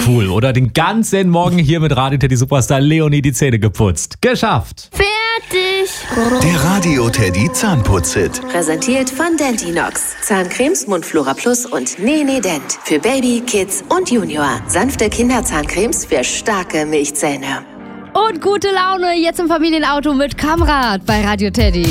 cool, oder? Den ganzen Morgen hier mit Radio Teddy Superstar Leonie die Zähne geputzt. Geschafft! Fertig! Der Radio Teddy Zahnputz-Hit. Präsentiert von Dentinox. Zahncremes, Mundflora Plus und Nene Dent. Für Baby, Kids und Junior. Sanfte Kinderzahncremes für starke Milchzähne. Und gute Laune jetzt im Familienauto mit Kamrat bei Radio Teddy.